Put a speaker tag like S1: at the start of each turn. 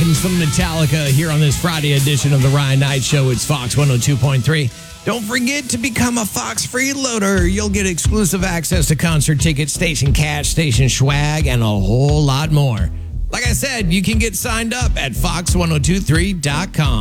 S1: Hawkins from Metallica here on this Friday edition of the Ryan Knight Show. It's Fox 102.3. Don't forget to become a Fox freeloader. You'll get exclusive access to concert tickets, station cash, station swag, and a whole lot more. Like I said, you can get signed up at fox1023.com.